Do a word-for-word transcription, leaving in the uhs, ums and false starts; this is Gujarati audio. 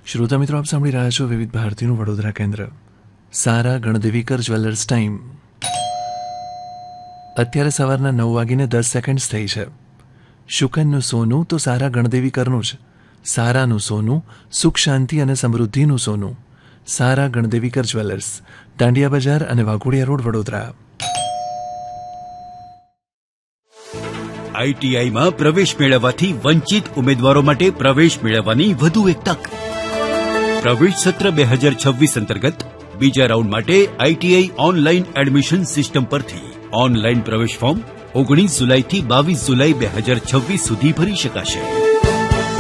શ્રોતા મિત્રો, આપ સાંભળી રહ્યા છો વિવિધ ભારતીનું વડોદરા કેન્દ્ર. સારા ગણદેવીકર જ્વેલર્સ ટાઈમ. અત્યારે સવારના નવ વાગીને દસ સેકન્ડ થઈ છે. શુકનનું સોનું તો સારા ગણદેવીકરનું જ. સારાનું સોનું, સુખ શાંતિ અને સમૃદ્ધિનું સોનું. સારા ગણદેવીકર જ્વેલર્સ, દાંડિયા બજાર અને વાઘોડિયા રોડ, વડોદરા. આઈટીઆઈમાં પ્રવેશ મેળવવાથી વંચિત ઉમેદવારો માટે પ્રવેશ મેળવવાની વધુ એક તક. પ્રવેશ સત્ર બે હજાર છવ્વીસ અંતર્ગત બીજા રાઉન્ડ માટે આઈટીઆઈ ઓનલાઈન એડમિશન સિસ્ટમ પરથી ઓનલાઈન પ્રવેશ ફોર્મ ઓગણીસ જુલાઈથી બાવીસ જુલાઈ બે હજાર છવ્વીસ સુધી ભરી શકાશે.